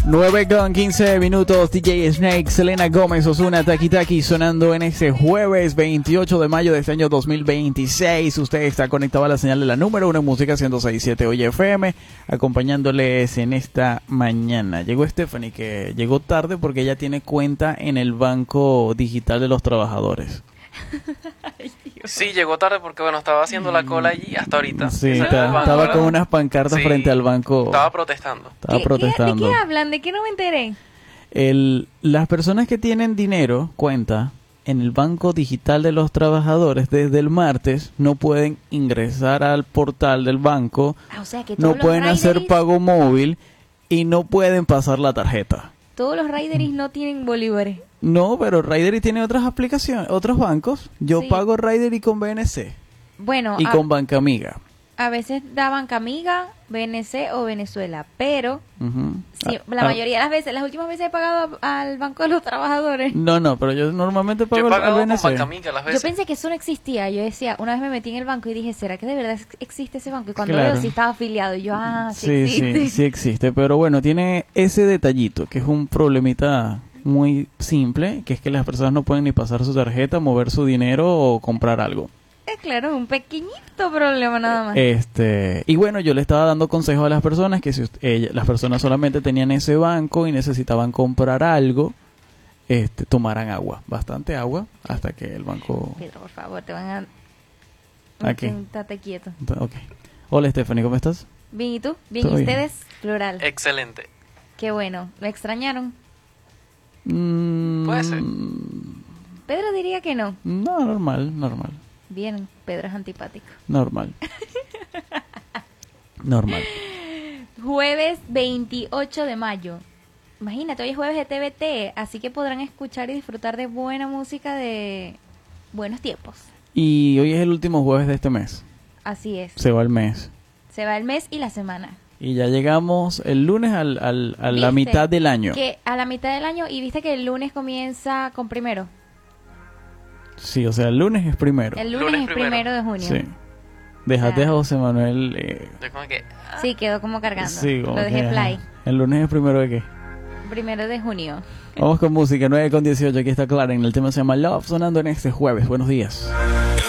9:15, DJ Snake, Selena Gómez, Ozuna, Taki Taki, sonando en este jueves 28 de mayo de este año 2026. Usted está conectado a la señal de la número 1 en música 106.7 Hoy FM, acompañándoles en esta mañana. Llegó Stephanie, que llegó tarde porque ella tiene cuenta en el Banco Digital de los Trabajadores. Sí, llegó tarde porque, bueno, estaba haciendo la cola allí hasta ahorita. Sí, estaba con unas pancartas frente al banco. Estaba protestando. ¿De qué hablan? ¿De qué no me enteré? Las personas que tienen dinero, cuenta, en el Banco Digital de los Trabajadores, desde el martes, no pueden ingresar al portal del banco, o sea que no pueden hacer pago móvil y no pueden pasar la tarjeta. Todos los Raideris no tienen bolívares. No, pero Raidery tiene otras aplicaciones, otros bancos. Yo pago Raidery con BNC. Bueno, y con Banca Amiga. A veces da Banca Amiga, BNC o Venezuela, pero sí, la mayoría de las veces, las últimas veces he pagado al Banco de los Trabajadores. No, pero yo normalmente pago al BNC. Banca Amiga las veces. Yo pensé que eso no existía. Yo decía, una vez me metí en el banco y dije, ¿será que de verdad existe ese banco? Y cuando veo si estaba afiliado, y yo, sí existe. Sí existe, pero bueno, tiene ese detallito, que es un problemita muy simple, que es que las personas no pueden ni pasar su tarjeta, mover su dinero o comprar algo. Claro, un pequeñito problema nada más. Y bueno, yo le estaba dando consejos a las personas que si las personas solamente tenían ese banco y necesitaban comprar algo, tomaran agua, bastante agua, hasta que el banco... Pedro, por favor, te van a... Aquí. Estate quieto. Ok. Hola, Stephanie, ¿cómo estás? Bien, ¿y tú? Bien, ¿y ustedes? Plural. Excelente. Qué bueno. ¿Me extrañaron? Puede ser. Pedro diría que no. No, normal. Bien, Pedro es antipático. Normal. Jueves 28 de mayo. Imagínate, hoy es jueves de TVT, así que podrán escuchar y disfrutar de buena música de buenos tiempos. Y hoy es el último jueves de este mes. Así es. Se va el mes. Se va el mes y la semana. Y ya llegamos el lunes a la mitad del año. Que a la mitad del año, y viste que el lunes comienza con primero. Sí, o sea, el lunes es primero. El lunes es primero de junio. Sí. Déjate a José Manuel. Sí, quedó como cargando. Sí, lo dejé fly. ¿El lunes es primero de qué? Primero de junio. Vamos con música, 9:18. Aquí está Clara. El tema se llama Love, sonando en este jueves. Buenos días.